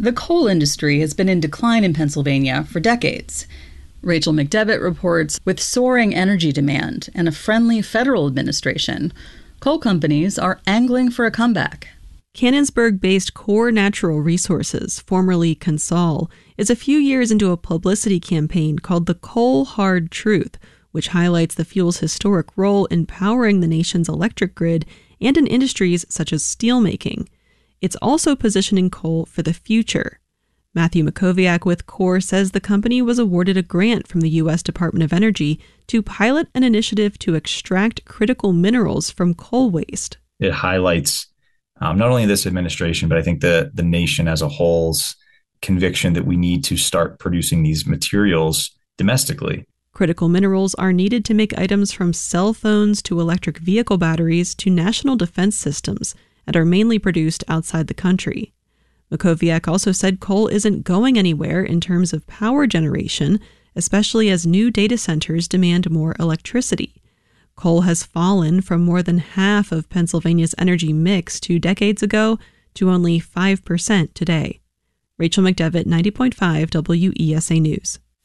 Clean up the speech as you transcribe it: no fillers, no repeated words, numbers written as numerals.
The coal industry has been in decline in Pennsylvania for decades. Rachel McDevitt reports, with soaring energy demand and a friendly federal administration, coal companies are angling for a comeback. Canonsburg-based Core Natural Resources, formerly CONSOL, is a few years into a publicity campaign called The Coal Hard Truth, which highlights the fuel's historic role in powering the nation's electric grid and in industries such as steelmaking. It's also positioning coal for the future. Matthew Makowiak with Core says the company was awarded a grant from the U.S. Department of Energy to pilot an initiative to extract critical minerals from coal waste. It highlights not only this administration, but I think the nation as a whole's conviction that we need to start producing these materials domestically. Critical minerals are needed to make items from cell phones to electric vehicle batteries to national defense systems and are mainly produced outside the country. Makowiak also said coal isn't going anywhere in terms of power generation, especially as new data centers demand more electricity. Coal has fallen from more than half of Pennsylvania's energy mix 2 decades ago to only 5% today. Rachel McDevitt, 90.5 WESA News.